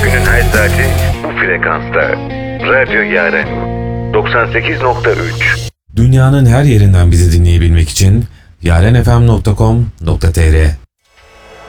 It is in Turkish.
günün her saati bu frekansta. Radyo Yaren 98.3. Dünyanın her yerinden bizi dinleyebilmek için yarenfm.com.tr